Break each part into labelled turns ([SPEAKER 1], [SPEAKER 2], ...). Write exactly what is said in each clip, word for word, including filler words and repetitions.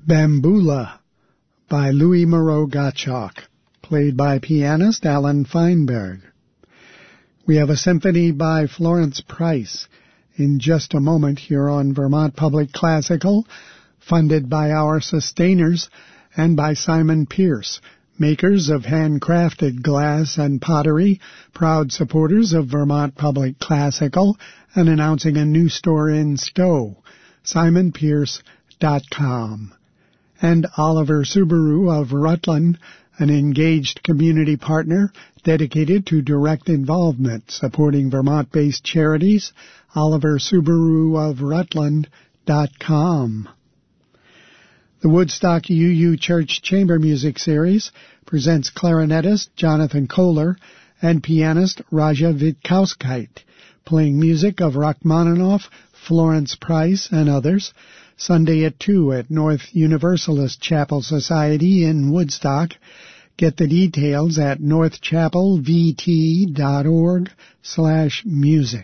[SPEAKER 1] Bambula by Louis Moreau Gottschalk, played by pianist Alan Feinberg. We have a symphony by Florence Price in just a moment here on Vermont Public Classical, funded by our sustainers and by Simon Pierce, makers of handcrafted glass and pottery, proud supporters of Vermont Public Classical, and announcing a new store in Stowe, simon pierce dot com. And Oliver Subaru of Rutland, an engaged community partner dedicated to direct involvement, supporting Vermont-based charities, oliver subaru of rutland dot com. The Woodstock U U Church Chamber Music Series presents clarinetist Jonathan Kohler and pianist Raja Vitkauskite, playing music of Rachmaninoff, Florence Price, and others, Sunday at two at North Universalist Chapel Society in Woodstock. Get the details at northchapelvt.org slash music.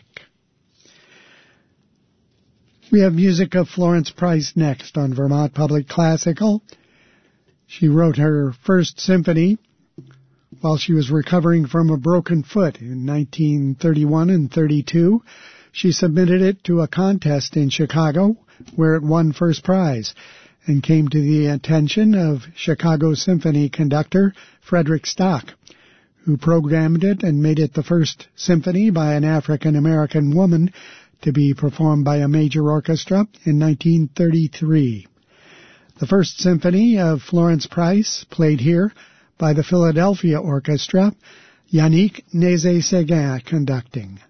[SPEAKER 1] We have music of Florence Price next on Vermont Public Classical. She wrote her first symphony while she was recovering from a broken foot in nineteen thirty-one and thirty-two. She submitted it to a contest in Chicago, where it won first prize, and came to the attention of Chicago Symphony conductor Frederick Stock, who programmed it and made it the first symphony by an African-American woman to be performed by a major orchestra in nineteen thirty-three. The first symphony of Florence Price, played here by the Philadelphia Orchestra, Yannick Nézet-Séguin conducting.